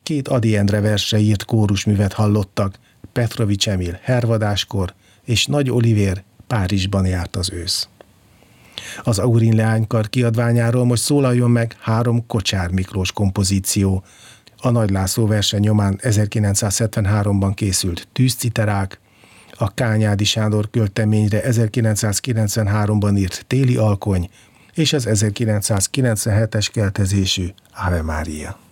2 Ady Endre verse írt kórusművet hallottak, Petrovics Emil Hervadáskor, és Nagy Olivér Párizsban járt az ősz. Az Aurin Leánykar kiadványáról most szólaljon meg 3 Kocsár Miklós kompozíció. A Nagy László verse nyomán 1973-ban készült Tűzciterák, a Kányádi Sándor költeményre 1993-ban írt Téli alkony, és az 1997-es keltezésű Ave Mária.